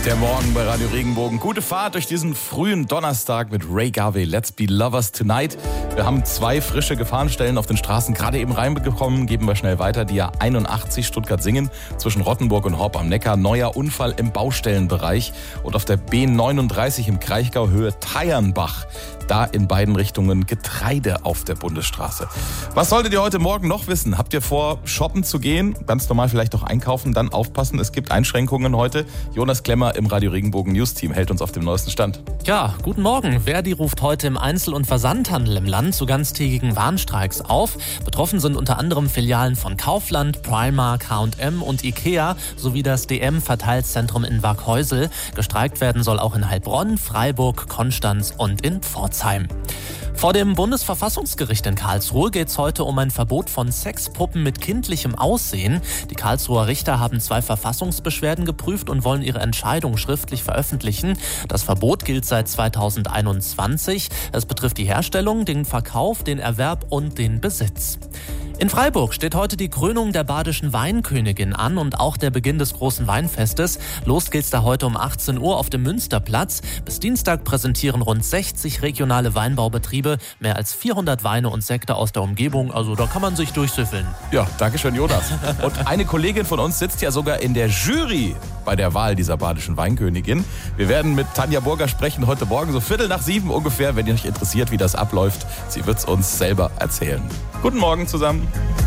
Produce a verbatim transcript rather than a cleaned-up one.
Der Morgen bei Radio Regenbogen. Gute Fahrt durch diesen frühen Donnerstag mit Ray Garvey. Let's be lovers tonight. Wir haben zwei frische Gefahrenstellen auf den Straßen gerade eben reinbekommen. Geben wir schnell weiter. Die A einundachtzig Stuttgart-Singen zwischen Rottenburg und Horb am Neckar. Neuer Unfall im Baustellenbereich. Und auf der B neununddreißig im Kraichgau Höhe Teiernbach. Da in beiden Richtungen Getreide auf der Bundesstraße. Was solltet ihr heute Morgen noch wissen? Habt ihr vor, shoppen zu gehen? Ganz normal vielleicht auch einkaufen, dann aufpassen. Es gibt Einschränkungen heute. Jonas Klemmer im Radio Regenbogen News Team hält uns auf dem neuesten Stand. Ja, guten Morgen. Verdi ruft heute im Einzel- und Versandhandel im Land zu ganztägigen Warnstreiks auf. Betroffen sind unter anderem Filialen von Kaufland, Primark, H und M und Ikea sowie das D M-Verteilzentrum in Waghäusel. Gestreikt werden soll auch in Heilbronn, Freiburg, Konstanz und in Pforzheim. Vor dem Bundesverfassungsgericht in Karlsruhe geht es heute um ein Verbot von Sexpuppen mit kindlichem Aussehen. Die Karlsruher Richter haben zwei Verfassungsbeschwerden geprüft und wollen ihre Entscheidung schriftlich veröffentlichen. Das Verbot gilt seit zweitausendeinundzwanzig. Es betrifft die Herstellung, den Verkauf, den Erwerb und den Besitz. In Freiburg steht heute die Krönung der badischen Weinkönigin an und auch der Beginn des großen Weinfestes. Los geht's da heute um achtzehn Uhr auf dem Münsterplatz. Bis Dienstag präsentieren rund sechzig regionale Weinbaubetriebe mehr als vierhundert Weine und Sekte aus der Umgebung. Also da kann man sich durchsüffeln. Ja, danke schön, Jonas. Und eine Kollegin von uns sitzt ja sogar in der Jury bei der Wahl dieser badischen Weinkönigin. Wir werden mit Tanja Burger sprechen heute Morgen, so Viertel nach sieben ungefähr, wenn ihr euch interessiert, wie das abläuft. Sie wird's uns selber erzählen. Guten Morgen zusammen.